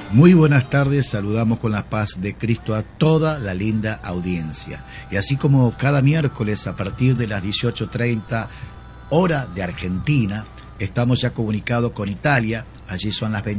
Muy buenas tardes, saludamos con la paz de Cristo a toda la linda audiencia. Y así como cada miércoles a partir de las 18:30 hora de Argentina, estamos ya comunicados con Italia, allí son las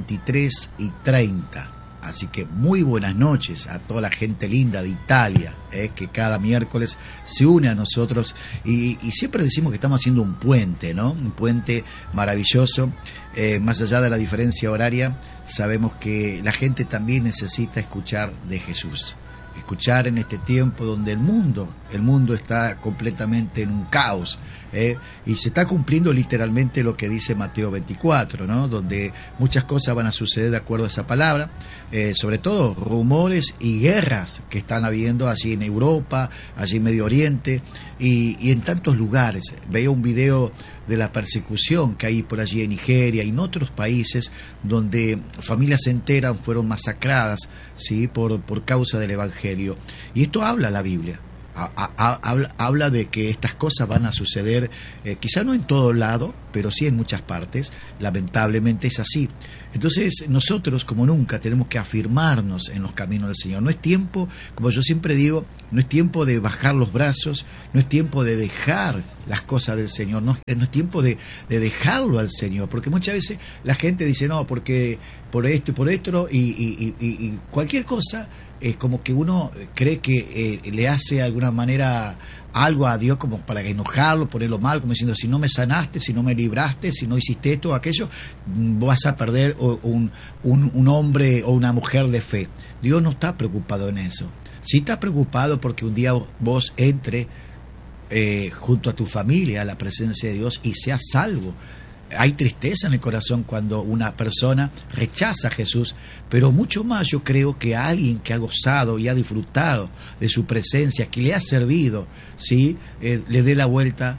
23:30. Así que muy buenas noches a toda la gente linda de Italia, que cada miércoles se une a nosotros y siempre decimos que estamos haciendo un puente, ¿no? Un puente maravilloso, más allá de la diferencia horaria, sabemos que la gente también necesita escuchar de Jesús. Escuchar en este tiempo donde el mundo está completamente en un caos, y se está cumpliendo literalmente lo que dice Mateo 24, ¿no? Donde muchas cosas van a suceder de acuerdo a esa palabra, sobre todo rumores y guerras que están habiendo allí en Europa, allí en Medio Oriente y en tantos lugares. Veía un video de la persecución que hay por allí en Nigeria y en otros países donde familias enteras fueron masacradas, ¿sí? por causa del Evangelio. Y esto habla la Biblia. Habla de que estas cosas van a suceder, quizá no en todo lado, pero sí en muchas partes. Lamentablemente es así. Entonces nosotros como nunca tenemos que afirmarnos en los caminos del Señor. No es tiempo, como yo siempre digo, no es tiempo de bajar los brazos, no es tiempo de dejar las cosas del Señor, no es tiempo de dejarlo al Señor, porque muchas veces la gente dice no, porque por esto y por esto y cualquier cosa, como que uno cree que le hace de alguna manera algo a Dios como para enojarlo, ponerlo mal, como diciendo, si no me sanaste, si no me libraste, si no hiciste esto o aquello, vas a perder un hombre o una mujer de fe. Dios no está preocupado en eso. Sí está preocupado porque un día vos entre junto a tu familia a la presencia de Dios y seas salvo. Hay tristeza en el corazón cuando una persona rechaza a Jesús, pero mucho más yo creo que a alguien que ha gozado y ha disfrutado de su presencia, que le ha servido, ¿sí? Le dé vuelta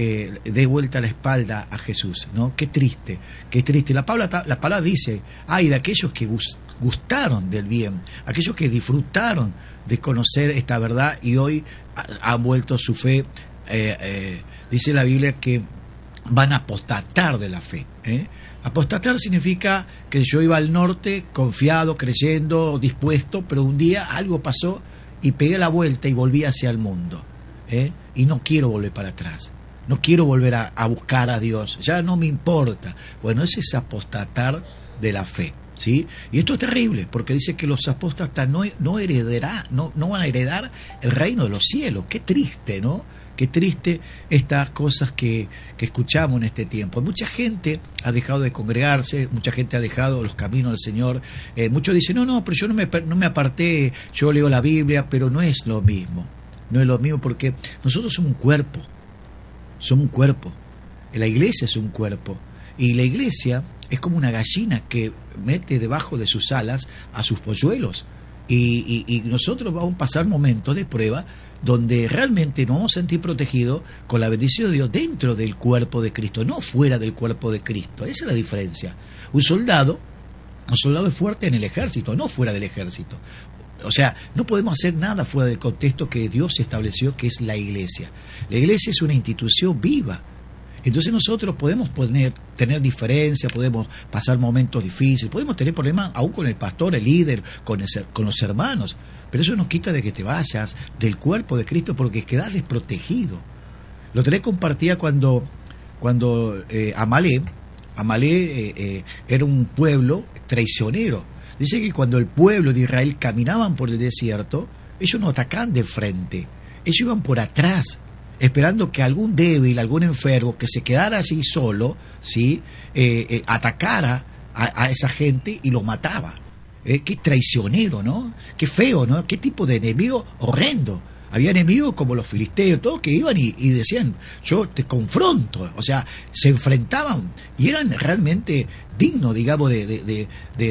la espalda a Jesús, ¿no? Qué triste, qué triste. La palabra dice, ay de aquellos que gustaron del bien, aquellos que disfrutaron de conocer esta verdad y hoy han vuelto su fe, dice la Biblia que van a apostatar de la fe. Apostatar significa que yo iba al norte confiado, creyendo, dispuesto, pero un día algo pasó y pegué la vuelta y volví hacia el mundo. Y no quiero volver para atrás. No quiero volver a buscar a Dios. Ya no me importa. Bueno, ese es apostatar de la fe, ¿sí? Y esto es terrible, porque dice que los apóstatas no van a heredar el reino de los cielos. Qué triste, ¿no? Qué triste estas cosas que escuchamos en este tiempo. Mucha gente ha dejado de congregarse, mucha gente ha dejado los caminos del Señor. Muchos dicen, no, pero yo no me aparté, yo leo la Biblia, pero no es lo mismo. No es lo mismo porque nosotros somos un cuerpo. Somos un cuerpo. La iglesia es un cuerpo. Y la iglesia es como una gallina que mete debajo de sus alas a sus polluelos. Y nosotros vamos a pasar momentos de prueba donde realmente nos vamos a sentir protegidos con la bendición de Dios dentro del cuerpo de Cristo, no fuera del cuerpo de Cristo. Esa es la diferencia. Un soldado es fuerte en el ejército, no fuera del ejército. O sea, no podemos hacer nada fuera del contexto que Dios estableció, que es la iglesia. La iglesia es una institución viva. Entonces nosotros podemos tener diferencias, podemos pasar momentos difíciles, podemos tener problemas aún con el pastor, el líder, con los hermanos, pero eso no quita de que te vayas del cuerpo de Cristo porque quedás desprotegido. Lo tenés compartida cuando Amalek era un pueblo traicionero. Dice que cuando el pueblo de Israel caminaban por el desierto, ellos no atacaban de frente, ellos iban por atrás, esperando que algún débil, algún enfermo que se quedara así solo, ¿sí? Atacara a esa gente y lo mataba. Qué traicionero, ¿no? Qué feo, ¿no? Qué tipo de enemigo horrendo. Había enemigos como los filisteos, todos que iban y decían, yo te confronto. O sea, se enfrentaban y eran realmente dignos, digamos, de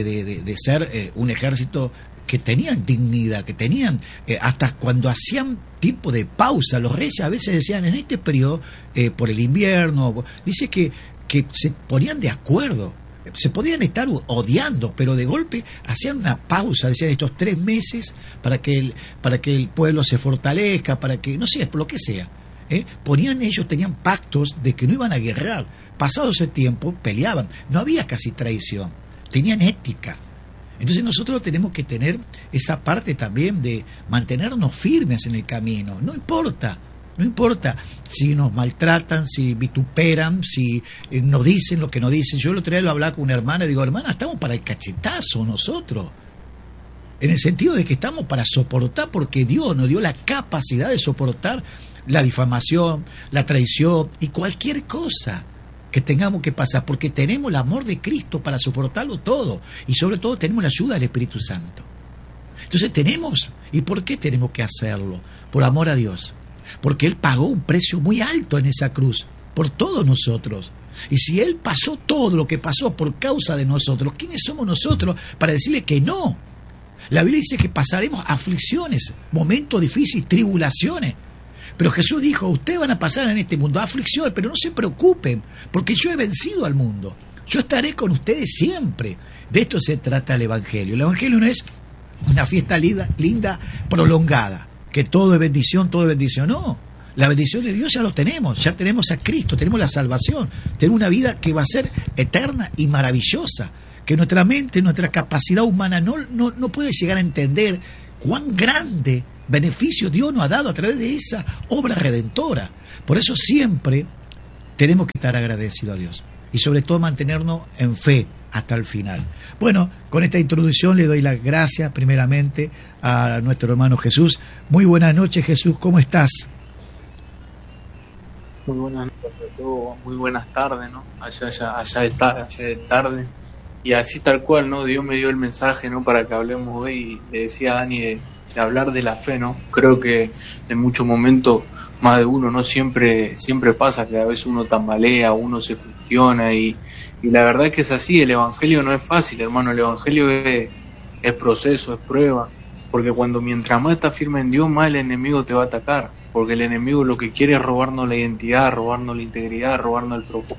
ser un ejército que tenían dignidad, que tenían, hasta cuando hacían tipo de pausa, los reyes a veces decían, en este periodo, por el invierno, dice que se ponían de acuerdo, se podían estar odiando, pero de golpe hacían una pausa, decían estos 3 meses para que el pueblo se fortalezca, para que, no sé, por lo que sea. Ellos tenían pactos de que no iban a guerrear. Pasado ese tiempo, peleaban. No había casi traición. Tenían ética. Entonces nosotros tenemos que tener esa parte también de mantenernos firmes en el camino. No importa si nos maltratan, si vituperan, si nos dicen lo que nos dicen. Yo el otro día lo hablaba con una hermana y digo, hermana, estamos para el cachetazo nosotros. En el sentido de que estamos para soportar, porque Dios nos dio la capacidad de soportar la difamación, la traición y cualquier cosa que tengamos que pasar, porque tenemos el amor de Cristo para soportarlo todo, y sobre todo tenemos la ayuda del Espíritu Santo. Entonces ¿y por qué tenemos que hacerlo? Por amor a Dios, porque Él pagó un precio muy alto en esa cruz, por todos nosotros. Y si Él pasó todo lo que pasó por causa de nosotros, ¿quiénes somos nosotros para decirle que no? La Biblia dice que pasaremos aflicciones, momentos difíciles, tribulaciones. Pero Jesús dijo, ustedes van a pasar en este mundo aflicciones, pero no se preocupen, porque yo he vencido al mundo. Yo estaré con ustedes siempre. De esto se trata el Evangelio. El Evangelio no es una fiesta linda, prolongada, que todo es bendición, no. La bendición de Dios ya lo tenemos, ya tenemos a Cristo, tenemos la salvación, tenemos una vida que va a ser eterna y maravillosa, que nuestra mente, nuestra capacidad humana no puede llegar a entender cuán grande beneficio Dios nos ha dado a través de esa obra redentora. Por eso siempre tenemos que estar agradecidos a Dios y sobre todo mantenernos en fe hasta el final. Bueno, con esta introducción le doy las gracias primeramente a nuestro hermano Jesús. Muy buenas noches, Jesús, ¿cómo estás? Muy buenas noches a todos, muy buenas tardes, ¿no? Allá es tarde. Y así tal cual, ¿no? Dios me dio el mensaje, ¿no? Para que hablemos hoy, y le decía a Dani de hablar de la fe, ¿no? Creo que en muchos momentos, más de uno, ¿no? Siempre pasa que a veces uno tambalea, uno se cuestiona, y la verdad es que es así. El Evangelio no es fácil, hermano. El Evangelio es proceso, es prueba, porque mientras más estás firme en Dios, más el enemigo te va a atacar, porque el enemigo lo que quiere es robarnos la identidad, robarnos la integridad, robarnos el propósito.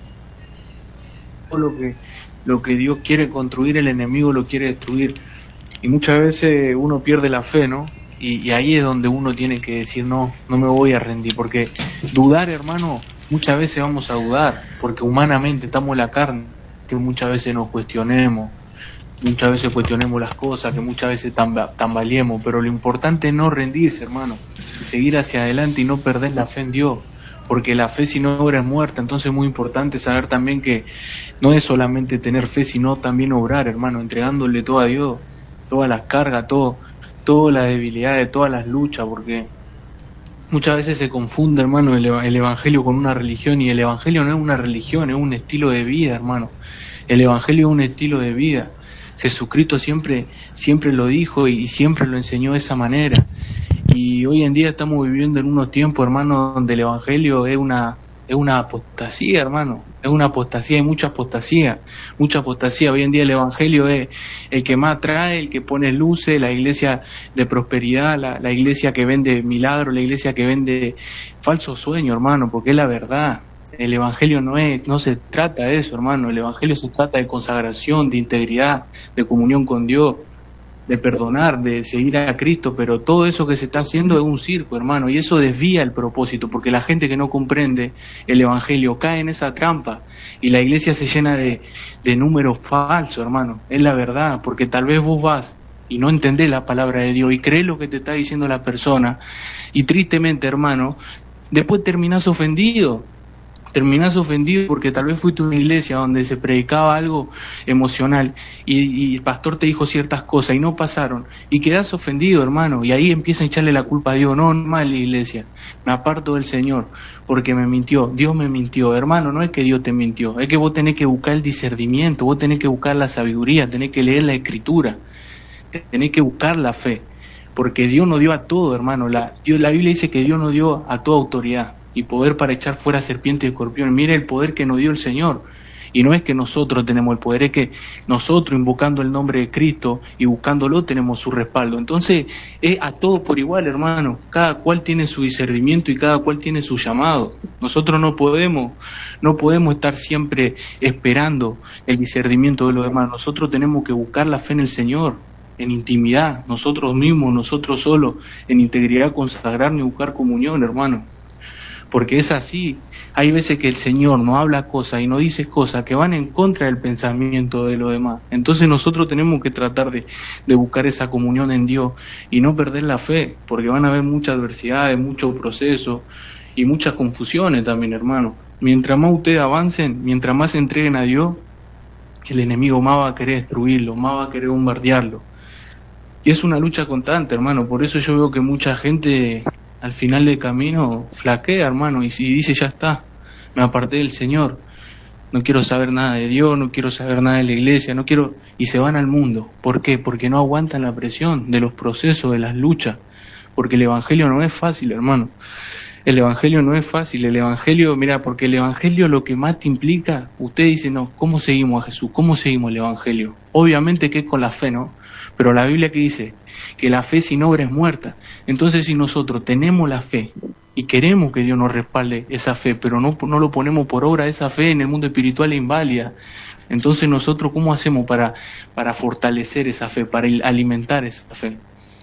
Lo que Dios quiere construir, el enemigo lo quiere destruir. Y muchas veces uno pierde la fe, ¿no? Y ahí es donde uno tiene que decir, no me voy a rendir, porque dudar, hermano, muchas veces vamos a dudar, porque humanamente estamos en la carne, que muchas veces nos cuestionemos, muchas veces cuestionemos las cosas, que muchas veces tambaleemos, pero lo importante es no rendirse, hermano, seguir hacia adelante y no perder la fe en Dios, porque la fe sin obra es muerta. Entonces es muy importante saber también que no es solamente tener fe, sino también obrar, hermano, entregándole todo a Dios, todas las cargas, todas las debilidades, todas las luchas, porque muchas veces se confunde, hermano, el Evangelio con una religión, y el Evangelio no es una religión, es un estilo de vida, hermano. El Evangelio es un estilo de vida. Jesucristo siempre lo dijo y siempre lo enseñó de esa manera. Y hoy en día estamos viviendo en unos tiempos, hermano, donde el Evangelio es una apostasía, hermano. Es una apostasía, hay mucha apostasía. Hoy en día el Evangelio es el que más trae, el que pone luces, la iglesia de prosperidad, la iglesia que vende milagros, la iglesia que vende falsos sueños, hermano, porque es la verdad. El Evangelio no se trata de eso, hermano. El Evangelio se trata de consagración, de integridad, de comunión con Dios, de perdonar, de seguir a Cristo, pero todo eso que se está haciendo es un circo, hermano, y eso desvía el propósito, porque la gente que no comprende el Evangelio cae en esa trampa, y la iglesia se llena de números falsos, hermano. Es la verdad, porque tal vez vos vas y no entendés la palabra de Dios y crees lo que te está diciendo la persona, y tristemente, hermano, después terminás ofendido porque tal vez fuiste a una iglesia donde se predicaba algo emocional y el pastor te dijo ciertas cosas y no pasaron, y quedás ofendido, hermano, y ahí empieza a echarle la culpa a Dios. No, mal, iglesia, me aparto del Señor porque me mintió, Dios me mintió. Hermano, no es que Dios te mintió, es que vos tenés que buscar el discernimiento, vos tenés que buscar la sabiduría, tenés que leer la Escritura, tenés que buscar la fe, porque Dios nos dio a todo, hermano. La Biblia dice que Dios nos dio a toda autoridad y poder para echar fuera serpientes y escorpiones. Mire el poder que nos dio el Señor. Y no es que nosotros tenemos el poder, es que nosotros, invocando el nombre de Cristo y buscándolo, tenemos su respaldo. Entonces es a todos por igual, hermano. Cada cual tiene su discernimiento y cada cual tiene su llamado. Nosotros no podemos estar siempre esperando el discernimiento de los demás. Nosotros tenemos que buscar la fe en el Señor, en intimidad, nosotros mismos, nosotros solos, en integridad, consagrarnos y buscar comunión, hermano. porque es así. Hay veces que el Señor nos habla cosas y nos dice cosas que van en contra del pensamiento de los demás. Entonces nosotros tenemos que tratar de buscar esa comunión en Dios y no perder la fe, porque van a haber muchas adversidades, muchos procesos y muchas confusiones también, hermano. Mientras más ustedes avancen, mientras más se entreguen a Dios, el enemigo más va a querer destruirlo, más va a querer bombardearlo. Y es una lucha constante, hermano. Por eso yo veo que mucha gente al final del camino flaquea, hermano, y si dice, ya está, me aparté del Señor, no quiero saber nada de Dios, no quiero saber nada de la iglesia, no quiero, y se van al mundo. ¿Por qué? Porque no aguantan la presión de los procesos, de las luchas, porque el evangelio no es fácil, hermano. El evangelio no es fácil, el evangelio, mira, porque el evangelio lo que más te implica, usted dice, no, ¿cómo seguimos a Jesús? ¿Cómo seguimos el evangelio? Obviamente que es con la fe, ¿no? Pero la Biblia que dice que la fe sin obra es muerta. Entonces si nosotros tenemos la fe y queremos que Dios nos respalde esa fe, pero no lo ponemos por obra, esa fe en el mundo espiritual es inválida. Entonces nosotros, ¿cómo hacemos para fortalecer esa fe, para alimentar esa fe?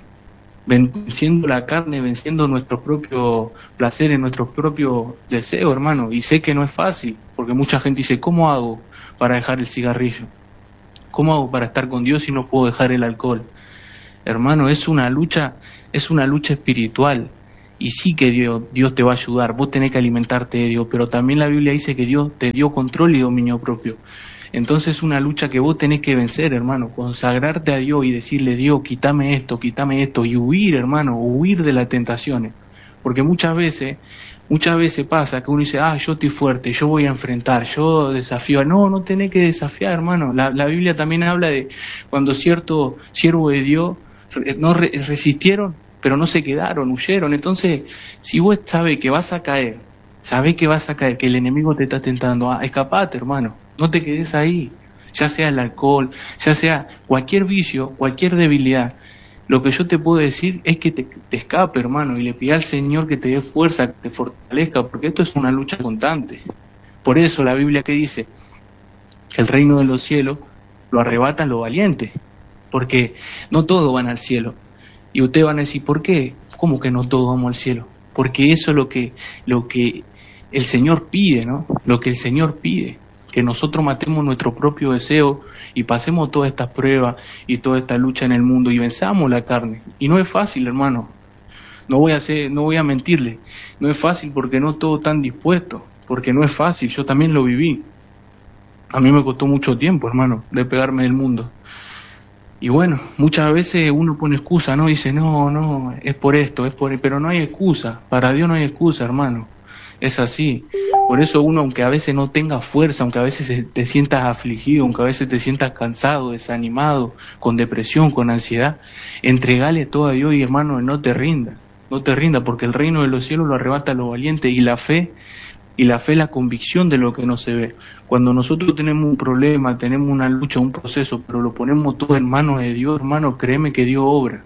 Venciendo la carne, venciendo nuestros propios placeres, nuestros propios deseos, hermano. Y sé que no es fácil, porque mucha gente dice, ¿cómo hago para dejar el cigarrillo? ¿Cómo hago para estar con Dios si no puedo dejar el alcohol? Hermano, es una lucha espiritual. Y sí que Dios te va a ayudar, vos tenés que alimentarte de Dios, pero también la Biblia dice que Dios te dio control y dominio propio. Entonces es una lucha que vos tenés que vencer, hermano, consagrarte a Dios y decirle, Dios, quítame esto, y huir, hermano, huir de las tentaciones. Porque muchas veces pasa que uno dice, yo estoy fuerte, yo voy a enfrentar, yo desafío. No tenés que desafiar, hermano. La Biblia también habla de cuando cierto siervo de Dios no resistieron, pero no se quedaron, huyeron. Entonces, si vos sabés que vas a caer, que el enemigo te está tentando, escapate, hermano. No te quedes ahí, ya sea el alcohol, ya sea cualquier vicio, cualquier debilidad. Lo que yo te puedo decir es que te escape, hermano, y le pida al Señor que te dé fuerza, que te fortalezca, porque esto es una lucha constante. Por eso la Biblia que dice que el reino de los cielos lo arrebatan los valientes, porque no todos van al cielo. Y ustedes van a decir, ¿por qué? ¿Cómo que no todos vamos al cielo? Porque eso es lo que el Señor pide, ¿no? Lo que el Señor pide. Que nosotros matemos nuestro propio deseo y pasemos todas estas pruebas y toda esta lucha en el mundo y venzamos la carne. Y no es fácil, hermano. No voy a mentirle. No es fácil porque no todos están dispuestos. Porque no es fácil. Yo también lo viví. A mí me costó mucho tiempo, hermano, de pegarme del mundo. Y bueno, muchas veces uno pone excusa, ¿no? Dice, no, es por esto, pero no hay excusa. Para Dios no hay excusa, hermano. Es así. Por eso uno, aunque a veces no tenga fuerza, aunque a veces te sientas afligido, aunque a veces te sientas cansado, desanimado, con depresión, con ansiedad, entregale todo a Dios y, hermano, no te rinda, porque el reino de los cielos lo arrebata a los valientes y la fe es la convicción de lo que no se ve. Cuando nosotros tenemos un problema, tenemos una lucha, un proceso, pero lo ponemos todo en manos de Dios, hermano, créeme que Dios obra.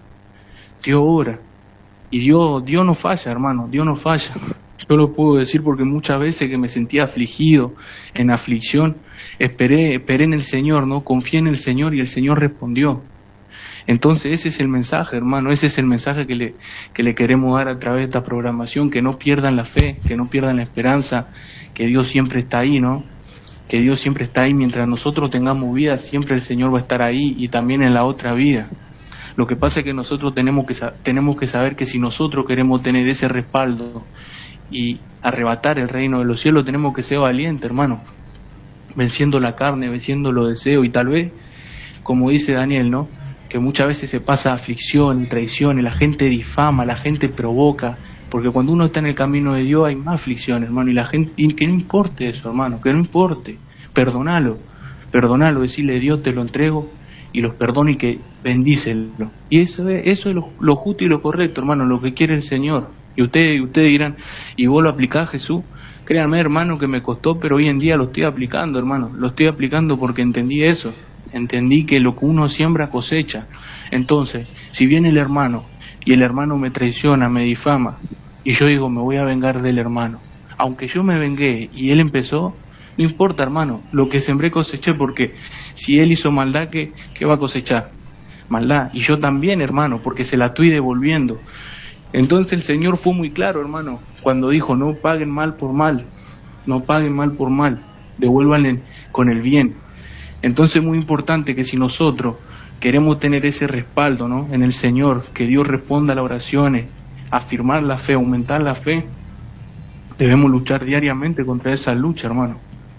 Y Dios no falla, hermano, Dios no falla. Yo lo puedo decir porque muchas veces que me sentía afligido, en aflicción, esperé en el Señor, ¿no? Confié en el Señor y el Señor respondió. Entonces ese es el mensaje, hermano, ese es el mensaje que le queremos dar a través de esta programación, que no pierdan la fe, que no pierdan la esperanza, que Dios siempre está ahí, ¿no? Que Dios siempre está ahí, mientras nosotros tengamos vida, siempre el Señor va a estar ahí y también en la otra vida. Lo que pasa es que nosotros tenemos que saber que si nosotros queremos tener ese respaldo y arrebatar el reino de los cielos, tenemos que ser valientes, hermano, venciendo la carne, venciendo los deseos, y tal vez, como dice Daniel, ¿no? Que muchas veces se pasa aflicción, traiciones, la gente difama, la gente provoca, porque cuando uno está en el camino de Dios hay más aflicción, hermano, y la gente, y que no importe eso, hermano, que no importe, perdonalo, decirle, Dios, te lo entrego y los perdono y que bendícelo. Y eso es lo justo y lo correcto, hermano, lo que quiere el Señor. Y ustedes dirán, ¿y vos lo aplicás, Jesús? Créanme, hermano, que me costó, pero hoy en día lo estoy aplicando, hermano. Lo estoy aplicando porque entendí eso. Entendí que lo que uno siembra cosecha. Entonces, si viene el hermano y el hermano me traiciona, me difama, y yo digo, me voy a vengar del hermano, aunque yo me vengué y él empezó, no importa, hermano, lo que sembré coseché, porque si él hizo maldad, ¿qué va a cosechar? Maldad. Y yo también, hermano, porque se la estoy devolviendo. Entonces el Señor fue muy claro, hermano, cuando dijo, no paguen mal por mal, no paguen mal por mal, devuelvan con el bien. Entonces es muy importante que si nosotros queremos tener ese respaldo, ¿no?, en el Señor, que Dios responda a las oraciones, afirmar la fe, aumentar la fe, debemos luchar diariamente contra esa lucha, hermano.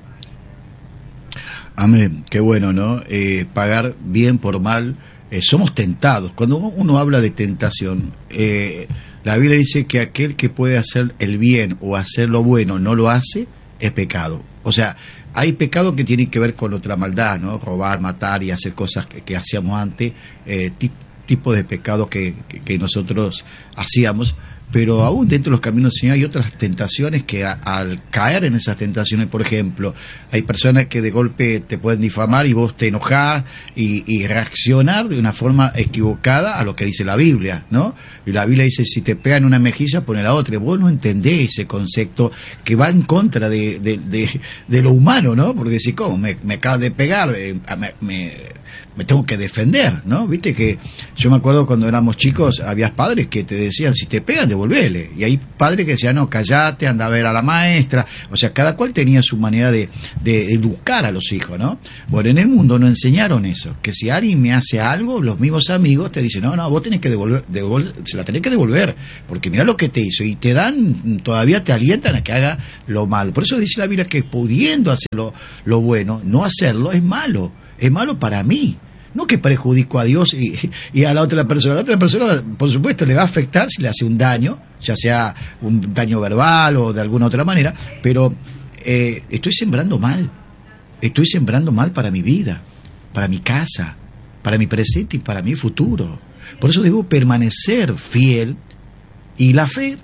Amén, qué bueno, ¿no? Pagar bien por mal. Somos tentados. Cuando uno habla de tentación, la Biblia dice que aquel que puede hacer el bien o hacer lo bueno no lo hace, es pecado. O sea, hay pecado que tienen que ver con otra maldad, ¿no? Robar, matar y hacer cosas que hacíamos antes, tipo de pecado que nosotros hacíamos. Pero aún dentro de los caminos del Señor hay otras tentaciones que al caer en esas tentaciones, por ejemplo, hay personas que de golpe te pueden difamar y vos te enojás y reaccionar de una forma equivocada a lo que dice la Biblia, ¿no? Y la Biblia dice, si te pegan una mejilla, pone la otra. Vos no entendés ese concepto que va en contra de lo humano, ¿no? Porque si, ¿cómo? Me acabas de pegar, me tengo que defender, ¿no? Viste que yo me acuerdo cuando éramos chicos, había padres que te decían, si te pegan, devolvele. Y hay padres que decían, no, callate, anda a ver a la maestra. O sea, cada cual tenía su manera de educar a los hijos, ¿no? Bueno, en el mundo no enseñaron eso, que si alguien me hace algo, los mismos amigos te dicen, no, vos tenés que se la tenés que devolver, porque mirá lo que te hizo, y te dan, todavía te alientan a que haga lo malo. Por eso dice la Biblia que pudiendo hacer lo bueno, no hacerlo es malo para mí. No que perjudico a Dios y a la otra persona. La otra persona, por supuesto, le va a afectar si le hace un daño, ya sea un daño verbal o de alguna otra manera, pero estoy sembrando mal. Estoy sembrando mal para mi vida, para mi casa, para mi presente y para mi futuro. Por eso debo permanecer fiel. Y la fe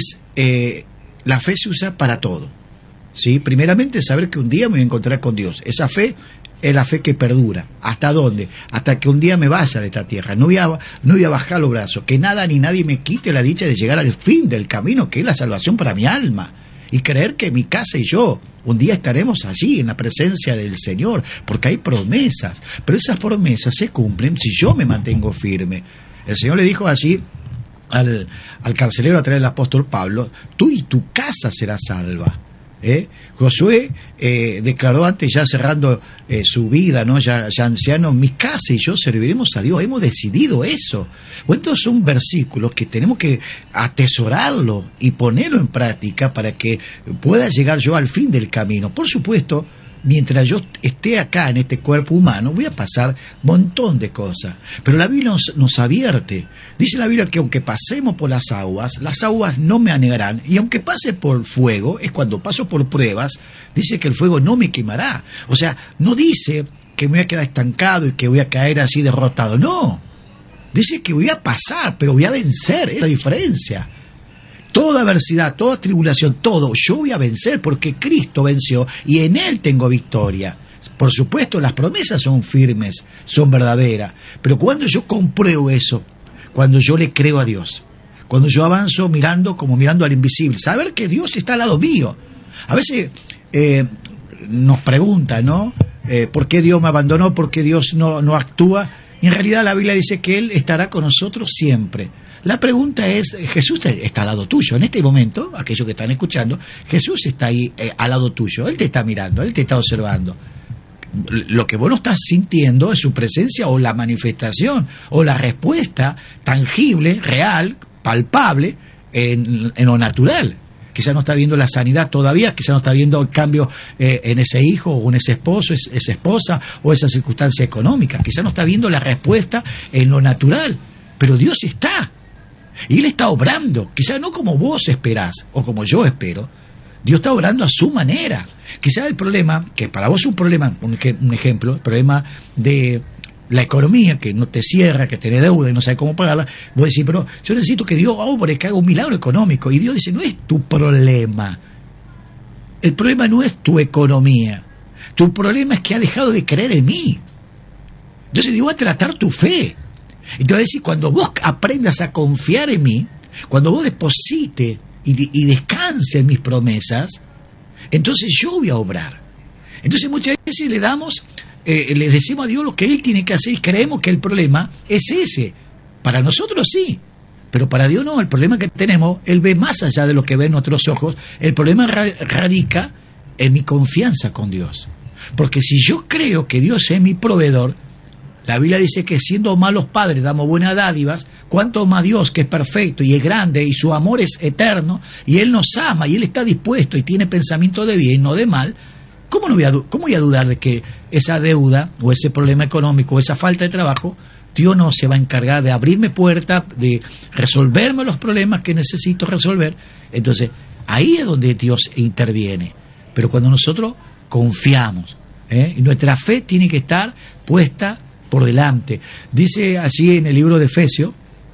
se usa para todo, ¿sí? Primeramente, saber que un día me voy a encontrar con Dios. Esa fe es la fe que perdura. ¿Hasta dónde? Hasta que un día me vaya de esta tierra. No voy a bajar los brazos. Que nada ni nadie me quite la dicha de llegar al fin del camino, que es la salvación para mi alma. Y creer que mi casa y yo un día estaremos allí en la presencia del Señor. Porque hay promesas. Pero esas promesas se cumplen si yo me mantengo firme. El Señor le dijo así al carcelero a través del apóstol Pablo, tú y tu casa será salva. Josué declaró antes, ya cerrando su vida, ¿no? ya anciano, mi casa y yo serviremos a Dios. Hemos decidido eso. Bueno, entonces son versículos que tenemos que atesorarlo y ponerlo en práctica para que pueda llegar yo al fin del camino. Por supuesto, mientras yo esté acá en este cuerpo humano, voy a pasar un montón de cosas. Pero la Biblia nos advierte. Dice la Biblia que aunque pasemos por las aguas no me anegarán. Y aunque pase por fuego, es cuando paso por pruebas, dice que el fuego no me quemará. O sea, no dice que me voy a quedar estancado y que voy a caer así derrotado. No. Dice que voy a pasar, pero voy a vencer. Esa es la diferencia. Toda adversidad, toda tribulación, todo, yo voy a vencer porque Cristo venció y en Él tengo victoria. Por supuesto, las promesas son firmes, son verdaderas, pero cuando yo compruebo eso, cuando yo le creo a Dios, cuando yo avanzo mirando al invisible, saber que Dios está al lado mío. A veces nos preguntan, ¿no? ¿Por qué Dios me abandonó? ¿Por qué Dios no actúa? Y en realidad la Biblia dice que Él estará con nosotros siempre. La pregunta es, Jesús está al lado tuyo. En este momento, aquellos que están escuchando, Jesús está ahí al lado tuyo. Él te está mirando, Él te está observando. Lo que vos no estás sintiendo es su presencia o la manifestación o la respuesta tangible, real, palpable en lo natural. Quizá no está viendo la sanidad todavía, quizá no está viendo el cambio en ese hijo o en ese esposo, esa esposa o esa circunstancia económica. Quizá no está viendo la respuesta en lo natural, pero Dios está. Y Él está obrando, quizá no como vos esperás o como yo espero. Dios está obrando a su manera. Quizá el problema, que para vos es un problema, un ejemplo, el problema de la economía, que no te cierra, que tenés deuda y no sabes cómo pagarla, vos decís, pero yo necesito que Dios obre, que haga un milagro económico. Y Dios dice, no es tu problema. El problema no es tu economía. Tu problema es que has dejado de creer en mí. Entonces Dios va a tratar tu fe. Y te va a decir, cuando vos aprendas a confiar en mí, cuando vos deposites y descanses en mis promesas, entonces yo voy a obrar. Entonces muchas veces le decimos a Dios lo que Él tiene que hacer y creemos que el problema es ese. Para nosotros sí, Pero para Dios no, el problema que tenemos, Él ve más allá de lo que ven nuestros ojos. El problema radica en mi confianza con Dios. Porque si yo creo que Dios es mi proveedor, la Biblia dice que siendo malos padres damos buenas dádivas, cuanto más Dios, que es perfecto y es grande y su amor es eterno, y Él nos ama y Él está dispuesto y tiene pensamiento de bien, no de mal. ¿Cómo voy a dudar de que esa deuda o ese problema económico o esa falta de trabajo, Dios no se va a encargar de abrirme puertas, de resolverme los problemas que necesito resolver? Entonces, ahí es donde Dios interviene. Pero cuando nosotros confiamos, y nuestra fe tiene que estar puesta por delante. Dice así en el libro de Efesios,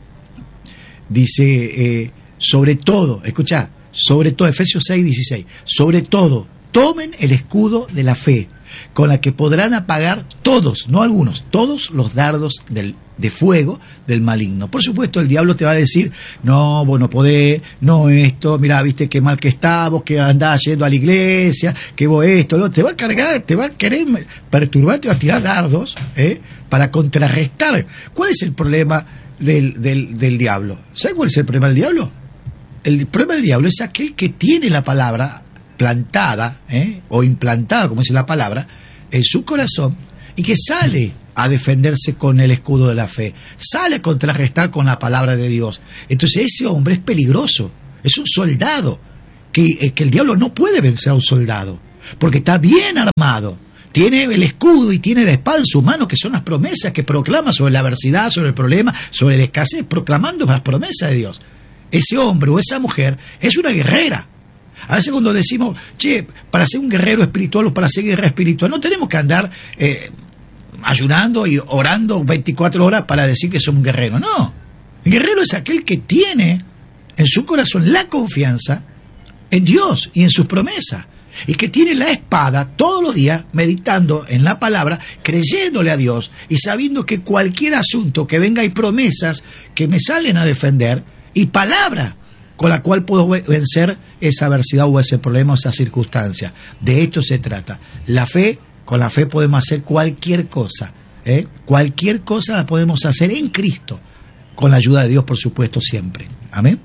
dice, sobre todo, escuchá, sobre todo, Efesios 6:16, sobre todo, tomen el escudo de la fe, con la que podrán apagar todos, no algunos, todos los dardos de fuego del maligno. Por supuesto, el diablo te va a decir, no, vos no podés, no esto, mirá, viste qué mal que estás, vos que andás yendo a la iglesia, que vos esto, ¿no? Te va a cargar, te va a querer perturbar, te va a tirar dardos, para contrarrestar. ¿Cuál es el problema del diablo? ¿Sabes cuál es el problema del diablo? El problema del diablo es aquel que tiene la palabra plantada, o implantada, como dice la palabra, en su corazón, y que sale a defenderse con el escudo de la fe, sale a contrarrestar con la palabra de Dios. Entonces ese hombre es peligroso, es un soldado, que el diablo no puede vencer a un soldado, porque está bien armado, tiene el escudo y tiene la espada en su mano, que son las promesas que proclama sobre la adversidad, sobre el problema, sobre la escasez, proclamando las promesas de Dios. Ese hombre o esa mujer es una guerrera. A veces cuando decimos, che, para ser un guerrero espiritual o para ser guerrera espiritual, no tenemos que andar ayunando y orando 24 horas para decir que somos un guerrero. No, el guerrero es aquel que tiene en su corazón la confianza en Dios y en sus promesas, y que tiene la espada todos los días meditando en la palabra, creyéndole a Dios y sabiendo que cualquier asunto que venga hay promesas que me salen a defender y palabra con la cual puedo vencer esa adversidad o ese problema o esa circunstancia. De esto se trata. La fe, con la fe podemos hacer cualquier cosa. Cualquier cosa la podemos hacer en Cristo, con la ayuda de Dios, por supuesto, siempre. Amén.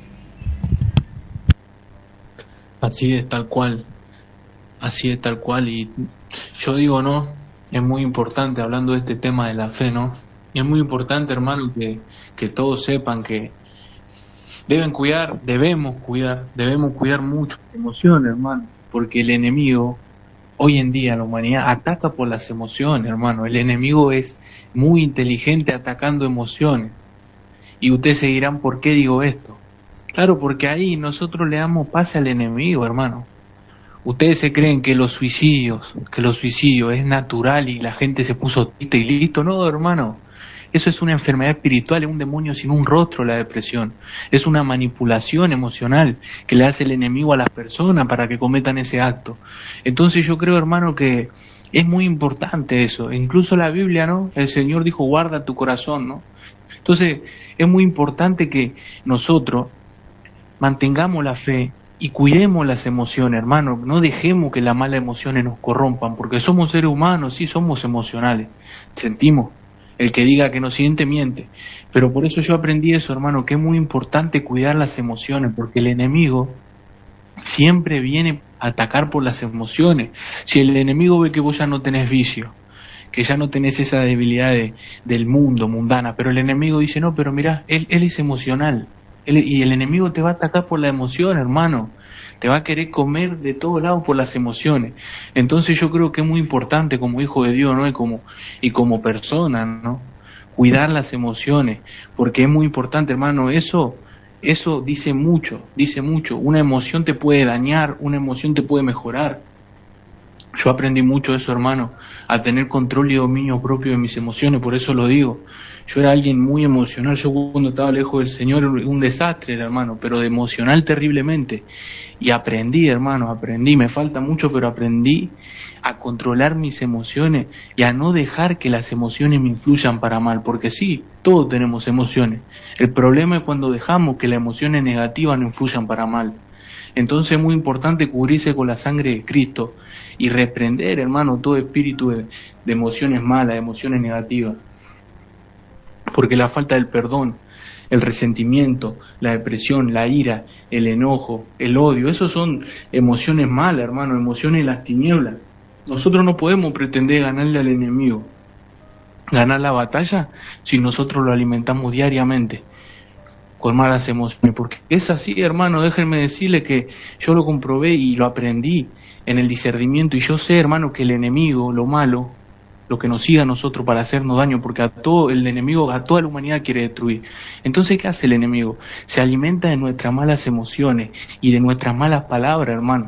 Así es, tal cual. Así es, tal cual. Y yo digo, ¿no? Es muy importante, hablando de este tema de la fe, ¿no? Es muy importante, hermano, que todos sepan que debemos cuidar mucho las emociones, hermano, porque el enemigo, hoy en día, la humanidad ataca por las emociones, hermano. El enemigo es muy inteligente atacando emociones. Y ustedes se dirán, ¿por qué digo esto? Claro, porque ahí nosotros le damos pase al enemigo, hermano. Ustedes se creen que los suicidios es natural y la gente se puso triste y listo. No, hermano. Eso es una enfermedad espiritual, es un demonio sin un rostro, la depresión. Es una manipulación emocional que le hace el enemigo a las personas para que cometan ese acto. Entonces yo creo, hermano, que es muy importante eso. Incluso la Biblia, ¿no? El Señor dijo, guarda tu corazón, ¿no? Entonces es muy importante que nosotros mantengamos la fe y cuidemos las emociones, hermano. No dejemos que las malas emociones nos corrompan, porque somos seres humanos, sí, somos emocionales, sentimos. El que diga que no siente, miente. Pero por eso yo aprendí eso, hermano, que es muy importante cuidar las emociones, porque el enemigo siempre viene a atacar por las emociones. Si el enemigo ve que vos ya no tenés vicio, que ya no tenés esa debilidad del mundo, mundana, pero el enemigo dice, no, pero mirá, él es emocional. Y el enemigo te va a atacar por la emoción, hermano. Te va a querer comer de todos lados por las emociones. Entonces yo creo que es muy importante como hijo de Dios, ¿no? Y como persona, ¿no? Cuidar las emociones, porque es muy importante, hermano. Eso dice mucho. Una emoción te puede dañar, una emoción te puede mejorar. Yo aprendí mucho de eso, hermano, a tener control y dominio propio de mis emociones, por eso lo digo. Yo era alguien muy emocional, yo cuando estaba lejos del Señor un desastre, hermano, pero de emocional terriblemente. Y aprendí, hermano, me falta mucho, pero aprendí a controlar mis emociones y a no dejar que las emociones me influyan para mal, porque sí, todos tenemos emociones. El problema es cuando dejamos que las emociones negativas nos influyan para mal. Entonces es muy importante cubrirse con la sangre de Cristo y reprender, hermano, todo espíritu de emociones malas, de emociones negativas. Porque la falta del perdón el resentimiento, la depresión, la ira, el enojo, el odio. Esos son emociones malas, hermano, emociones de las tinieblas. Nosotros no podemos pretender ganarle al enemigo, ganar la batalla, si nosotros lo alimentamos diariamente con malas emociones, porque es así, hermano. Déjenme decirle que yo lo comprobé y lo aprendí en el discernimiento, y yo sé, hermano, que el enemigo, lo malo, lo que nos sigue a nosotros para hacernos daño, porque a todo el enemigo, a toda la humanidad quiere destruir. Entonces, ¿qué hace el enemigo? Se alimenta de nuestras malas emociones y de nuestras malas palabras, hermano.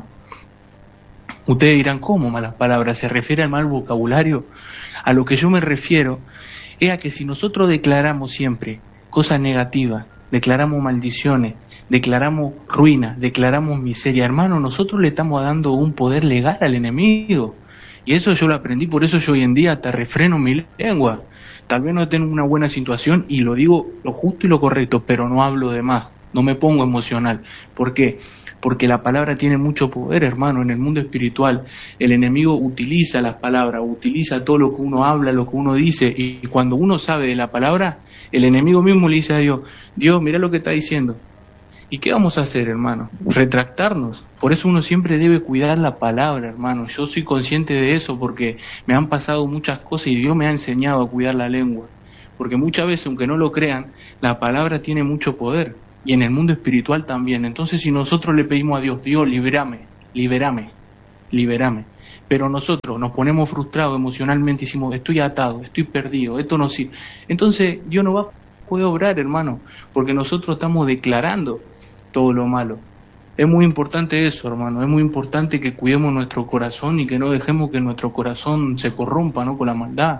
Ustedes dirán, ¿cómo malas palabras? ¿Se refiere al mal vocabulario? A lo que yo me refiero es a que si nosotros declaramos siempre cosas negativas, declaramos maldiciones, declaramos ruina, declaramos miseria, hermano, nosotros le estamos dando un poder legal al enemigo. Y eso yo lo aprendí, por eso yo hoy en día hasta refreno mi lengua. Tal vez no tengo una buena situación y lo digo lo justo y lo correcto, pero no hablo de más, no me pongo emocional. ¿Por qué? Porque la palabra tiene mucho poder, hermano. En el mundo espiritual el enemigo utiliza las palabras, utiliza todo lo que uno habla, lo que uno dice, y cuando uno sabe de la palabra, el enemigo mismo le dice a Dios, Dios, mira lo que está diciendo. ¿Y qué vamos a hacer, hermano? Retractarnos. Por eso uno siempre debe cuidar la palabra, hermano. Yo soy consciente de eso porque me han pasado muchas cosas y Dios me ha enseñado a cuidar la lengua. Porque muchas veces, aunque no lo crean, la palabra tiene mucho poder. Y en el mundo espiritual también. Entonces, si nosotros le pedimos a Dios, Dios, libérame, libérame, libérame. Pero nosotros nos ponemos frustrados emocionalmente y decimos, estoy atado, estoy perdido, esto no sirve. Entonces, Dios no va a poder obrar, hermano, porque nosotros estamos declarando todo lo malo. Es muy importante eso, hermano, es muy importante que cuidemos nuestro corazón y que no dejemos que nuestro corazón se corrompa, ¿no?, con la maldad.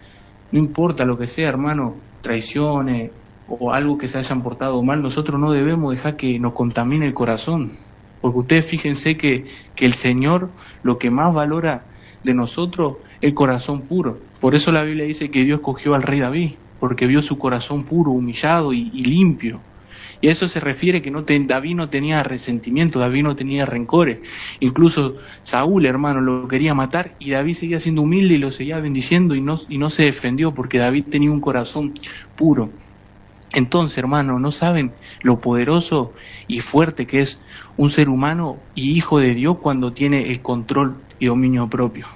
No importa lo que sea, hermano, traiciones o algo que se hayan portado mal, nosotros no debemos dejar que nos contamine el corazón, porque ustedes fíjense que el Señor lo que más valora de nosotros es el corazón puro. Por eso la Biblia dice que Dios escogió al rey David, porque vio su corazón puro, humillado y limpio. Y a eso se refiere que David no tenía resentimiento, David no tenía rencores. Incluso Saúl, hermano, lo quería matar y David seguía siendo humilde y lo seguía bendiciendo y no se defendió porque David tenía un corazón puro. Entonces, hermano, ¿no saben lo poderoso y fuerte que es un ser humano y hijo de Dios cuando tiene el control y dominio propio?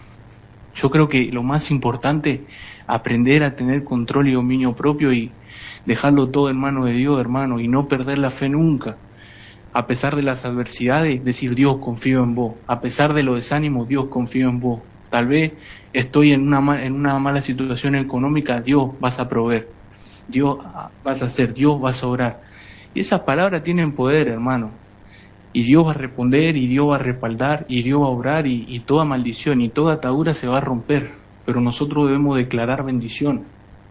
Yo creo que lo más importante, aprender a tener control y dominio propio y dejarlo todo en manos de Dios, hermano, y no perder la fe nunca. A pesar de las adversidades, decir, Dios, confío en vos. A pesar de los desánimos, Dios, confío en vos. Tal vez estoy en una mala situación económica, Dios, vas a proveer. Dios vas a hacer, Dios vas a orar. Y esas palabras tienen poder, hermano. Y Dios va a responder, y Dios va a respaldar, y Dios va a obrar, y toda maldición y toda atadura se va a romper. Pero nosotros debemos declarar bendición.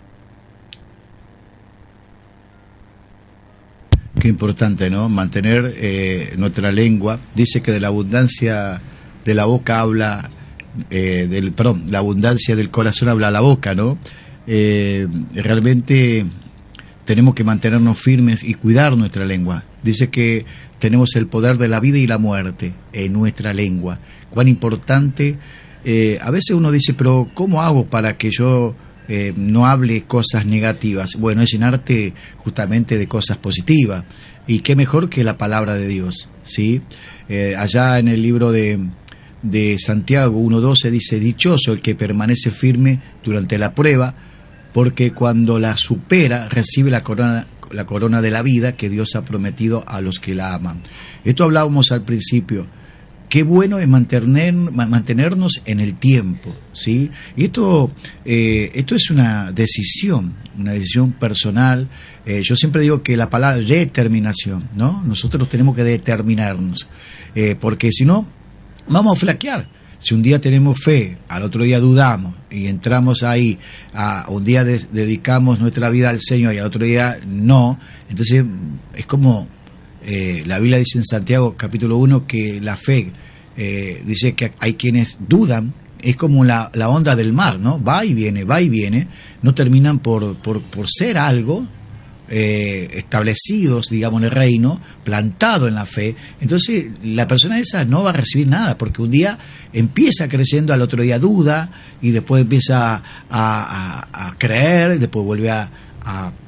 Qué importante, ¿no? Mantener nuestra lengua. Dice que de la abundancia de la boca habla, la abundancia del corazón habla la boca, ¿no? Realmente tenemos que mantenernos firmes y cuidar nuestra lengua. Dice que tenemos el poder de la vida y la muerte en nuestra lengua. Cuán importante. A veces uno dice, pero ¿cómo hago para que yo no hable cosas negativas? Bueno, es llenarte justamente de cosas positivas. Y qué mejor que la palabra de Dios, ¿sí? Allá en el libro de Santiago 1:12 dice, dichoso el que permanece firme durante la prueba, porque cuando la supera recibe la corona de la vida que Dios ha prometido a los que la aman. Esto hablábamos al principio. Qué bueno es mantenernos en el tiempo, ¿sí? Y esto es una decisión personal. Yo siempre digo que la palabra determinación, ¿no? Nosotros tenemos que determinarnos, porque si no, vamos a flaquear. Si un día tenemos fe, al otro día dudamos y entramos ahí, un día dedicamos nuestra vida al Señor y al otro día no, entonces es como... la Biblia dice en Santiago capítulo 1 que la fe, dice que hay quienes dudan, es como la onda del mar, ¿no? Va y viene, no terminan por ser algo establecidos, digamos, en el reino, plantado en la fe. Entonces la persona esa no va a recibir nada, porque un día empieza creyendo, al otro día duda, y después empieza a creer, después vuelve a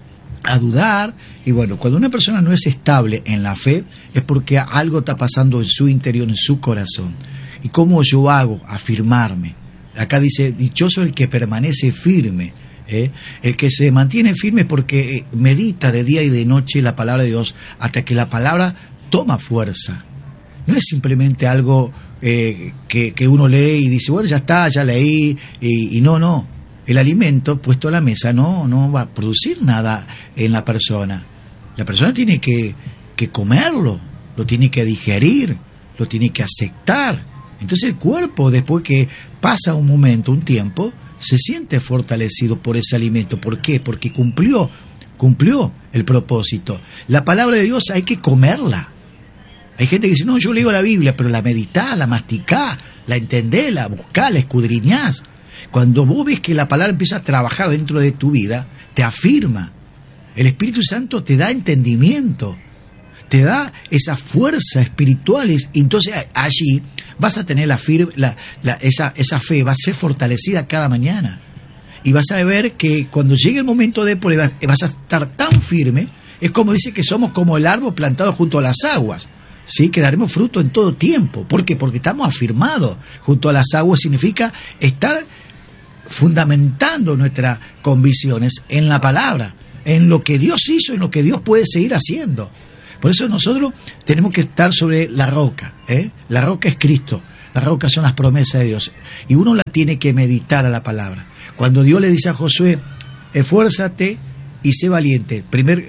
a dudar. Y bueno, cuando una persona no es estable en la fe, es porque algo está pasando en su interior, en su corazón. ¿Y cómo yo hago? Afirmarme. Acá dice, dichoso el que permanece firme. El que se mantiene firme porque medita de día y de noche la palabra de Dios hasta que la palabra toma fuerza. No es simplemente algo que uno lee y dice, bueno, ya está, ya leí, y no. El alimento puesto a la mesa no va a producir nada en la persona. La persona tiene que comerlo, lo tiene que digerir, lo tiene que aceptar. Entonces el cuerpo, después que pasa un momento, un tiempo, se siente fortalecido por ese alimento. ¿Por qué? Porque cumplió el propósito. La palabra de Dios hay que comerla. Hay gente que dice, no, yo leo la Biblia, pero la meditás, la masticás, la entendés, la buscás, la escudriñás. Cuando vos ves que la palabra empieza a trabajar dentro de tu vida, te afirma. El Espíritu Santo te da entendimiento, te da esa fuerza espiritual, y entonces allí vas a tener esa fe, va a ser fortalecida cada mañana. Y vas a ver que cuando llegue el momento de prueba, vas a estar tan firme. Es como dice que somos como el árbol plantado junto a las aguas, ¿sí? Que daremos fruto en todo tiempo. ¿Por qué? Porque estamos afirmados. Junto a las aguas significa estar fundamentando nuestras convicciones en la palabra, en lo que Dios hizo, en lo que Dios puede seguir haciendo. Por eso nosotros tenemos que estar sobre la roca. La roca es Cristo, la roca son las promesas de Dios, y uno la tiene que meditar a la palabra. Cuando Dios le dice a Josué, esfuérzate y sé valiente,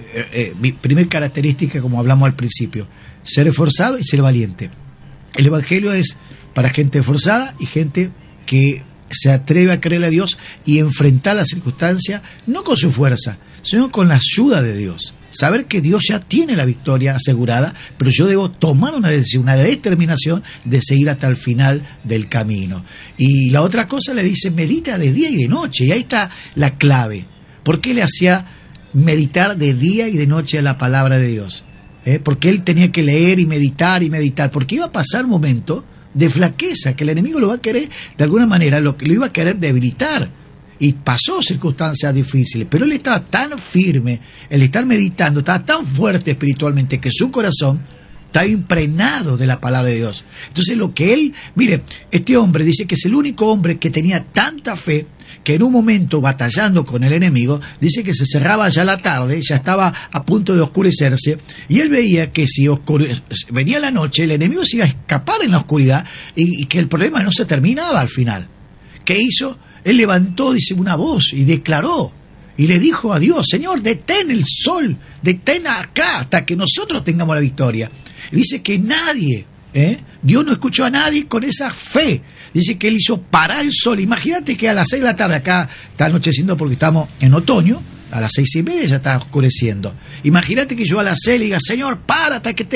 primer característica, como hablamos al principio, ser esforzado y ser valiente. El Evangelio es para gente esforzada y gente que se atreve a creerle a Dios y enfrentar las circunstancias, no con su fuerza, sino con la ayuda de Dios. Saber que Dios ya tiene la victoria asegurada, pero yo debo tomar una decisión, una determinación de seguir hasta el final del camino. Y la otra cosa le dice, medita de día y de noche, y ahí está la clave. ¿Por qué le hacía meditar de día y de noche la palabra de Dios? Porque él tenía que leer y meditar, porque iba a pasar un momento de flaqueza, que el enemigo lo va a querer, de alguna manera, lo iba a querer debilitar. Y pasó circunstancias difíciles, pero él estaba tan firme, el estar meditando, estaba tan fuerte espiritualmente, que su corazón estaba impregnado de la palabra de Dios. Entonces mire, este hombre dice que es el único hombre que tenía tanta fe, que en un momento, batallando con el enemigo, dice que se cerraba ya la tarde, ya estaba a punto de oscurecerse, y él veía que si venía la noche, el enemigo se iba a escapar en la oscuridad, y que el problema no se terminaba al final. ¿Qué hizo? Él levantó, dice, una voz y declaró, y le dijo a Dios, Señor, detén el sol, detén acá hasta que nosotros tengamos la victoria. Y dice que nadie, Dios no escuchó a nadie con esa fe. Dice que él hizo parar el sol. Imagínate que a las 6 de la tarde, acá está anocheciendo porque estamos en otoño, a las 6:30 ya está oscureciendo. Imagínate que yo a las 6 le diga, Señor, para hasta que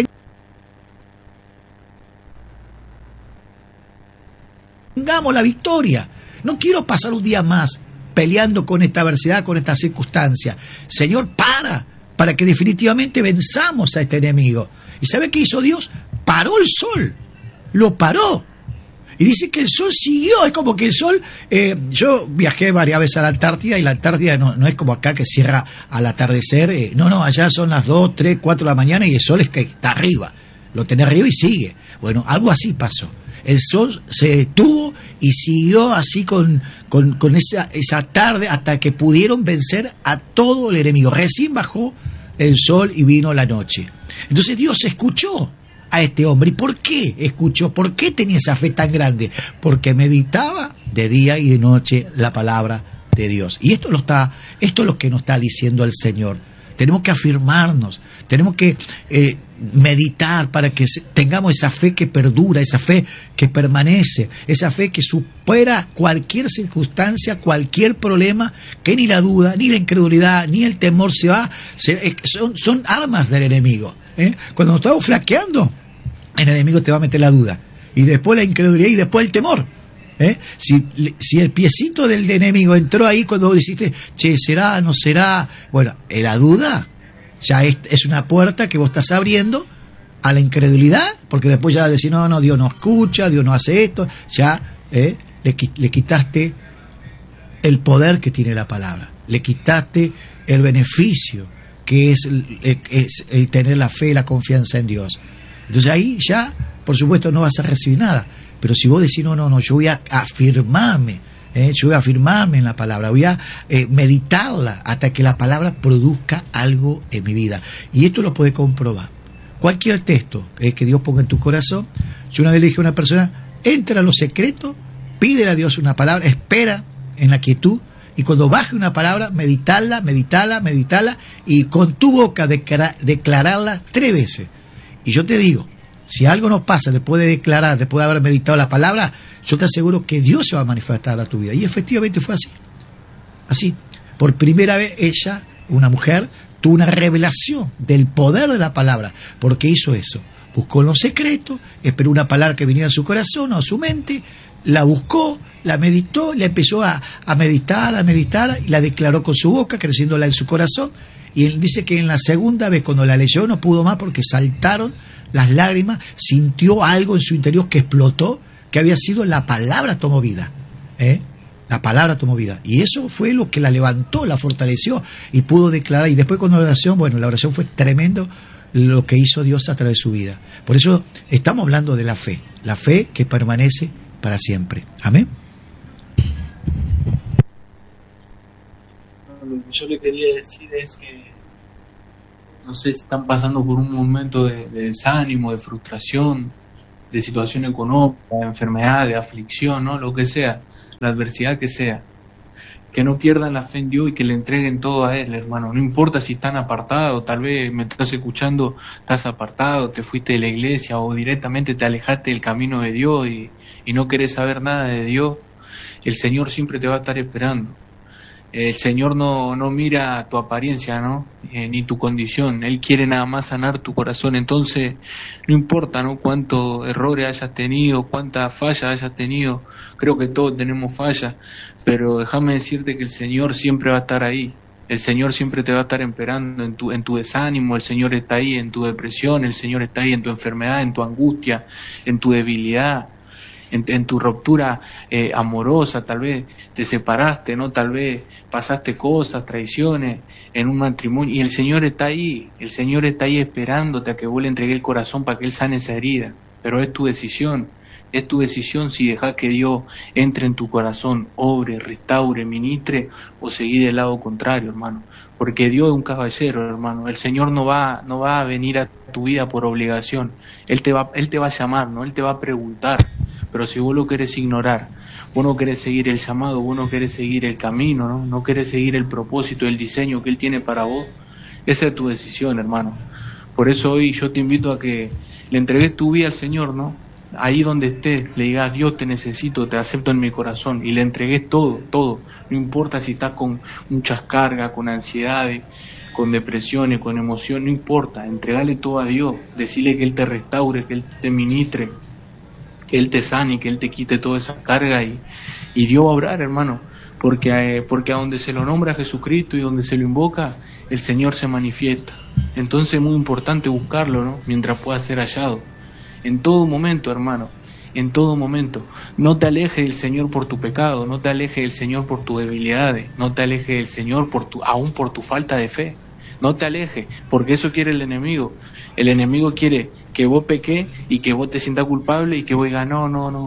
tengamos la victoria. No quiero pasar un día más peleando con esta adversidad, con esta circunstancia. Señor, para que definitivamente venzamos a este enemigo. ¿Y sabe qué hizo Dios? Paró el sol, lo paró. Y dice que el sol siguió, es como que el sol... yo viajé varias veces a la Antártida, y la Antártida no es como acá que cierra al atardecer. No, allá son las 2, 3, 4 de la mañana y el sol está arriba. Lo tenés arriba y sigue. Bueno, algo así pasó. El sol se detuvo y siguió así con esa tarde hasta que pudieron vencer a todo el enemigo. Recién bajó el sol y vino la noche. Entonces Dios escuchó a este hombre. ¿Y por qué escuchó? ¿Por qué tenía esa fe tan grande? Porque meditaba de día y de noche la palabra de Dios. Y esto es lo que nos está diciendo el Señor. Tenemos que afirmarnos, tenemos que meditar para que tengamos esa fe que perdura, esa fe que permanece, esa fe que supera cualquier circunstancia, cualquier problema, que ni la duda, ni la incredulidad, ni el temor son armas del enemigo. Cuando nos estamos flaqueando, el enemigo te va a meter la duda, y después la incredulidad, y después el temor. Si el piecito del enemigo entró ahí cuando vos dijiste, che, ¿será, no será? Bueno, la duda ya es una puerta que vos estás abriendo a la incredulidad, porque después ya vas a decir, no, Dios no escucha, Dios no hace esto, ya le quitaste el poder que tiene la palabra, le quitaste el beneficio que es el tener la fe y la confianza en Dios. Entonces ahí ya, por supuesto, no vas a recibir nada. Pero si vos decís, no, yo voy a afirmarme, yo voy a afirmarme en la palabra, voy a meditarla hasta que la palabra produzca algo en mi vida. Y esto lo puede comprobar. Cualquier texto que Dios ponga en tu corazón. Yo una vez le dije a una persona, entra a lo secreto, pídele a Dios una palabra, espera en la quietud, y cuando baje una palabra, meditarla, y con tu boca declararla 3 veces. Y yo te digo, si algo no pasa después de declarar, después de haber meditado la palabra, yo te aseguro que Dios se va a manifestar a tu vida. Y efectivamente fue así. Así. Por primera vez ella, una mujer, tuvo una revelación del poder de la palabra. ¿Por qué hizo eso? Buscó en lo secreto, esperó una palabra que viniera a su corazón o a su mente, la buscó, la meditó, la empezó a meditar, y la declaró con su boca, creciéndola en su corazón. Y él dice que en la segunda vez, cuando la leyó, no pudo más porque saltaron las lágrimas, sintió algo en su interior que explotó, que había sido la palabra tomó vida. La palabra tomó vida. Y eso fue lo que la levantó, la fortaleció y pudo declarar. Y después cuando la oración fue tremendo lo que hizo Dios a través de su vida. Por eso estamos hablando de la fe que permanece para siempre. Amén. Lo que yo le quería decir es que no sé si están pasando por un momento de desánimo, de frustración, de situación económica, de enfermedad, de aflicción, ¿no? Lo que sea, la adversidad que sea, que no pierdan la fe en Dios y que le entreguen todo a Él, hermano. No importa si están apartados, tal vez me estás escuchando, estás apartado, te fuiste de la iglesia o directamente te alejaste del camino de Dios y no querés saber nada de Dios, el Señor siempre te va a estar esperando. El Señor no mira tu apariencia, ¿no? Ni tu condición. Él quiere nada más sanar tu corazón. Entonces, no importa, ¿no? Cuántos errores hayas tenido, cuántas fallas hayas tenido. Creo que todos tenemos fallas. Pero déjame decirte que el Señor siempre va a estar ahí. El Señor siempre te va a estar esperando en tu desánimo. El Señor está ahí en tu depresión. El Señor está ahí en tu enfermedad, en tu angustia, en tu debilidad. En tu ruptura amorosa, tal vez te separaste, ¿no? Tal vez pasaste cosas, traiciones en un matrimonio y el Señor está ahí esperándote a que vos le entregues el corazón para que Él sane esa herida, pero es tu decisión si dejas que Dios entre en tu corazón, obre, restaure, ministre o seguir del lado contrario, hermano, porque Dios es un caballero, hermano. El Señor no va a venir a tu vida por obligación, Él te va a llamar, ¿no? Él te va a preguntar. Pero si vos lo querés ignorar, vos no querés seguir el llamado, vos no querés seguir el camino, ¿no? No querés seguir el propósito, el diseño que Él tiene para vos, esa es tu decisión, hermano. Por eso hoy yo te invito a que le entregues tu vida al Señor, ¿no? Ahí donde estés, le digas, Dios te necesito, te acepto en mi corazón, y le entregues todo. No importa si estás con muchas cargas, con ansiedades, con depresiones, con emoción, no importa, entregale todo a Dios, decirle que Él te restaure, que Él te ministre, que Él te sane, que Él te quite toda esa carga y Dios va a obrar, hermano, porque a donde se lo nombra a Jesucristo y donde se lo invoca, el Señor se manifiesta. Entonces es muy importante buscarlo, ¿no? Mientras pueda ser hallado. En todo momento, hermano, en todo momento. No te alejes del Señor por tu pecado, no te alejes del Señor por tus debilidades, no te alejes del Señor aún por tu falta de fe. No te alejes, porque eso quiere el enemigo. El enemigo quiere que vos peques y que vos te sientas culpable y que vos digas,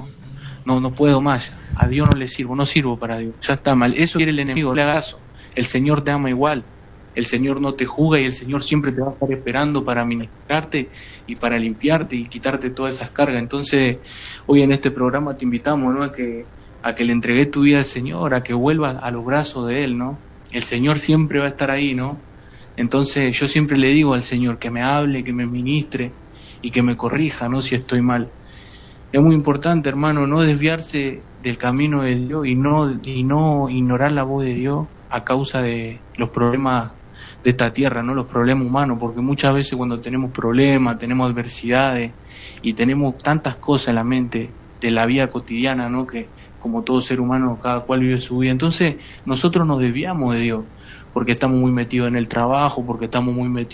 no puedo más, a Dios no le sirvo, no sirvo para Dios, ya está mal. Eso quiere el enemigo, no le hagas caso. El Señor te ama igual, el Señor no te juzga y el Señor siempre te va a estar esperando para ministrarte y para limpiarte y quitarte todas esas cargas. Entonces, hoy en este programa te invitamos, ¿no? a que le entregues tu vida al Señor, a que vuelvas a los brazos de Él, ¿no? El Señor siempre va a estar ahí, ¿no? Entonces yo siempre le digo al Señor que me hable, que me ministre y que me corrija, ¿no? Si estoy mal. Es muy importante, hermano, no desviarse del camino de Dios y no ignorar la voz de Dios a causa de los problemas de esta tierra, ¿no? Los problemas humanos, porque muchas veces cuando tenemos problemas, tenemos adversidades y tenemos tantas cosas en la mente de la vida cotidiana, ¿no? Que como todo ser humano, cada cual vive su vida. Entonces nosotros nos desviamos de Dios porque estamos muy metidos en el trabajo, porque estamos muy metidos